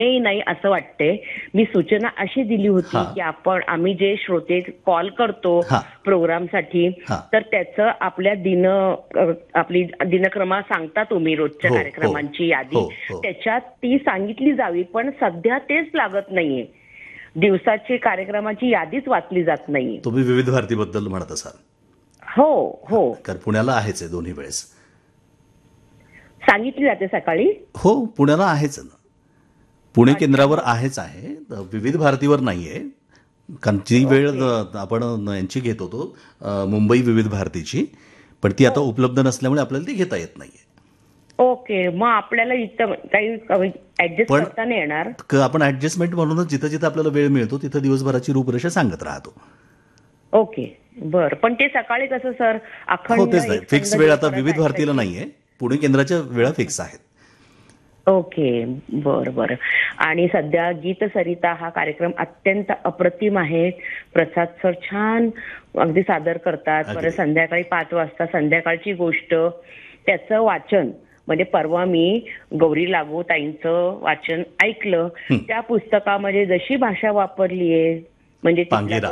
नाही नाही असं वाटतंय. मी सूचना अशी दिली होती हा. की आम्ही जे श्रोते कॉल करतो हा. प्रोग्रामसाठी, हा. तर त्याचं आपली दिनक्रमा सांगता तुम्ही रोजच्या हो, हो, कार्यक्रमांची यादी, हो, हो. त्याच्यात ती सांगितली जावी. पण सध्या तेच लागत नाहीये. दिवसाची कार्यक्रमाची यादीच वाचली जात नाहीये. तुम्ही विविध भारतीबद्दल म्हणत असाल. हो हो, कारण पुण्याला आहेच आहे दोन्ही वेळेस. सांगितली जाते सकाळी. हो, पुण्याला आहेच ना. पुणे केंद्रावर आहेच आहे, विविध भारतीवर नाहीये. कारण ती वेळ आपण यांची घेत होतो मुंबई विविध भारतीची, पण ती आता उपलब्ध नसल्यामुळे आपल्याला ती घेता येत नाहीये. ओके, मग आपल्याला इथं काही ऍडजस्ट करता नाही येणार. आपण ऍडजस्टमेंट म्हणूनच जिथं जिथं आपल्याला वेळ मिळतो तिथं दिवसभराची रूपरेषा सांगत राहतो. ओके, बर. पण ते सकाळी कसं सर, हो, अखंड तेच नाही. फिक्स वेळ आता विविध भारतीला नाहीये. पुणे केंद्राच्या वेळा फिक्स आहेत. ओके, बर बर. आणि सध्या गीत सरिता हा कार्यक्रम अत्यंत अप्रतिम आहे. प्रसाद सर छान अगदी सादर करतात. अगदी. बरं, संध्याकाळी 5 वाजता संध्याकाळची गोष्ट, त्याचं वाचन म्हणजे परवा मी गौरी लागू ताईंचं वाचन ऐकलं. त्या पुस्तकामध्ये जशी भाषा वापरली आहे, म्हणजे तिथला पांगिरा.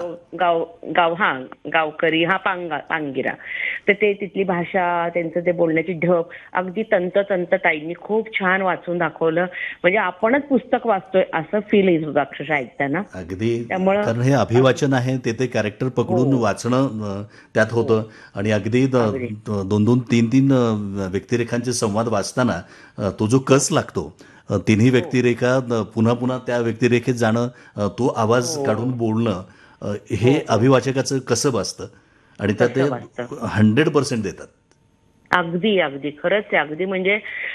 गाव गावकरी पांगिरा, तर ते तिथली भाषा, त्यांचं ते बोलण्याची ढब अगदी तंत ताईंनी खूप छान वाचून दाखवलं. म्हणजे आपणच पुस्तक वाचतोय असं फील येत होतं अक्षरशः ऐकताना. अगदी, त्यामुळं कारण हे अभिवाचन आहे, ते कॅरेक्टर पकडून वाचणं त्यात होतं. आणि अगदी 2-2, 3-3 व्यक्तिरेखांचे संवाद वाचताना तो जो कस लागतो, तिन्ही व्यक्तिरेखा पुन्हा पुन्हा त्या व्यक्तिरेखेत जाणं, तो आवाज काढून बोलणं, हे अभिवाचकाचं कसब असतं. आणि त्यात ते 100% देतात. अगदी अगदी खरंच आहे. अगदी म्हणजे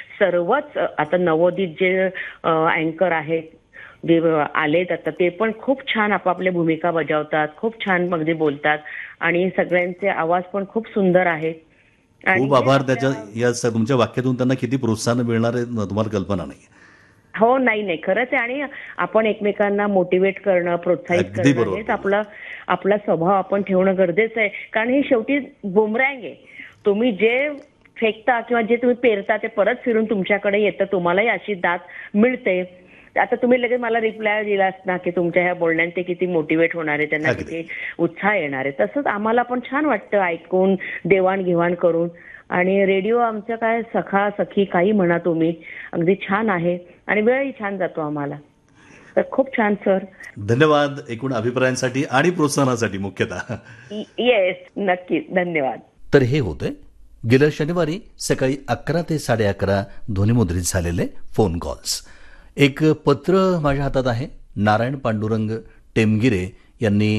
सर्वच आता नवोदित जे अँकर आहेत, जे आलेत आता, ते पण खूप छान आपापल्या भूमिका बजावतात, खूप छान अगदी बोलतात आणि सगळ्यांचे आवाज पण खूप सुंदर आहेत. खूप आभार. त्याच्या या तुमच्या वाक्यातून त्यांना किती प्रोत्साहन मिळणार आहे तुम्हाला कल्पना नाही. हो, नाही खरंच आहे. आणि आपण एकमेकांना मोटिवेट करणं, प्रोत्साहित करणं, हेच आपला स्वभाव आपण ठेवणं गरजेचं आहे. कारण हे शेवटी बुमरँग आहे. तुम्ही जे फेकता किंवा जे तुम्ही पेरता ते परत फिरून तुमच्याकडे येतं. तुम्हालाही अशी दाद मिळते. आता तुम्ही लगेच मला रिप्लाय दिलास ना की तुमच्या ह्या बोलण्याने ते किती मोटिवेट होणार आहे, त्यांना किती उत्साह येणार आहे. तसंच आम्हाला पण छान वाटतं ऐकून, देवाणघेवाण करून. आणि रेडिओ आमचं काय सखा सखी काही म्हणा तुम्ही, अगदी छान आहे आणि वेळही छान जातो आम्हाला. तर खूप छान सर. धन्यवाद एकूण अभिप्रायांसाठी आणि प्रोत्साहनासाठी मुख्यतः. येस, नक्कीच, धन्यवाद. तर हे होते गेल्या शनिवारी सकाळी 11 ते 11:30 ध्वनिमुद्रित झालेले फोन कॉल्स. एक पत्र माझ्या हातात आहे. नारायण पांडुरंग टेमगिरे यांनी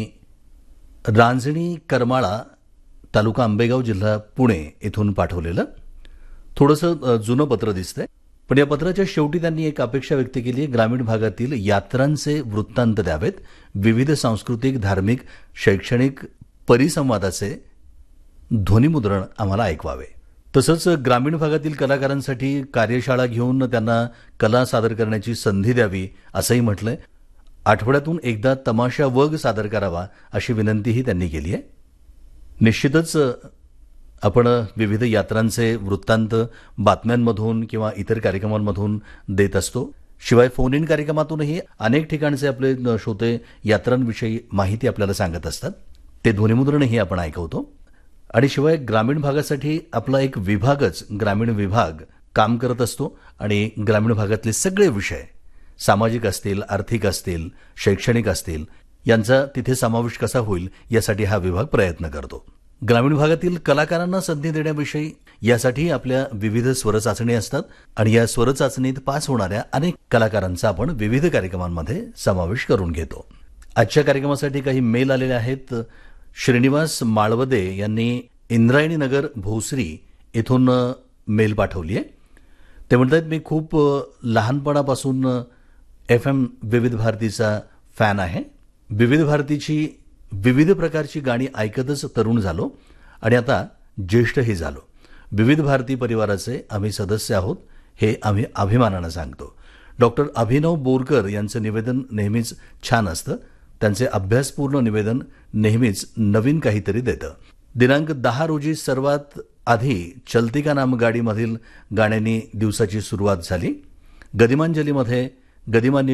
रांजणी करमाळा, तालुका आंबेगाव, जिल्हा पुणे येथून पाठवलेलं. थोडंसं जुनं पत्र दिसतंय, पण या पत्राच्या शेवटी त्यांनी एक अपेक्षा व्यक्त केली आहे. ग्रामीण भागातील यात्रांचे वृत्तांत द्यावेत, विविध सांस्कृतिक, धार्मिक, शैक्षणिक परिसंवादाचे ध्वनिमुद्रण आम्हाला ऐकवावे. तसंच ग्रामीण भागातील कलाकारांसाठी कार्यशाळा घेऊन त्यांना कला सादर करण्याची संधी द्यावी असंही म्हटलंय. आठवड्यातून एकदा तमाशा वग सादर करावा अशी विनंतीही त्यांनी केली आहे. निश्चितच आपण विविध यात्रांचे वृत्तांत बातम्यांमधून किंवा इतर कार्यक्रमांमधून देत असतो. शिवाय फोन इन कार्यक्रमातूनही अनेक ठिकाणचे आपले श्रोते यात्रांविषयी माहिती आपल्याला सांगत असतात. ते ध्वनिमुद्रणही आपण ऐकवतो. आणि शिवाय ग्रामीण भागासाठी आपला एक विभागच, ग्रामीण विभाग काम करत असतो आणि ग्रामीण भागातले सगळे विषय, सामाजिक असतील, आर्थिक असतील, शैक्षणिक असतील, यांचा तिथे समावेश कसा होईल यासाठी हा विभाग प्रयत्न करतो. ग्रामीण भागातील कलाकारांना संधी देण्याविषयी यासाठी आपल्या विविध स्वरचाचणी असतात आणि या स्वरचाचणीत पास होणाऱ्या अनेक कलाकारांचा आपण विविध कार्यक्रमांमध्ये समावेश करून घेतो. आजच्या कार्यक्रमासाठी काही मेल आलेले आहेत. श्रीनिवास माळवदे यांनी इंद्रायणी नगर भोसरी येथून मेल पाठवली आहे. ते म्हणतात, मी खूप लहानपणापासून FM विविध भारतीचा फॅन आहे. विविध भारतीची विविध प्रकारची गाणी ऐकतच तरुण झालो आणि आता ज्येष्ठही झालो. विविध भारती परिवाराचे आम्ही सदस्य आहोत हे आम्ही अभिमानानं सांगतो. डॉक्टर अभिनव बोरकर यांचं निवेदन नेहमीच छान असतं. त्यांचे अभ्यासपूर्ण निवेदन नेहमीच नवीन काहीतरी देतं. दिनांक 10 रोजी सर्वात आधी चलती का नाम गाडीमधील गाण्यांनी दिवसाची सुरुवात झाली. गदिमांजलीमध्ये गदिमा